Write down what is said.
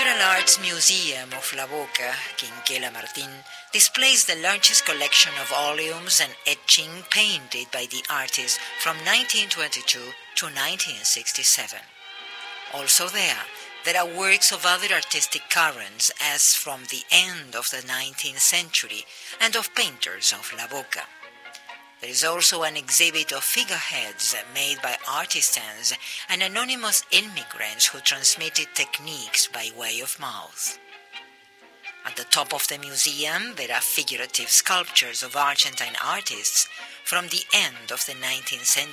Liberal Arts Museum of La Boca, Quinquela Martín, displays the largest collection of volumes and etching painted by the artist from 1922 to 1967. Also there are works of other artistic currents as from the end of the 19th century and of painters of La Boca. There is also an exhibit of figureheads made by artisans and anonymous immigrants who transmitted techniques by way of mouth. At the top of the museum, there are figurative sculptures of Argentine artists from the end of the 19th century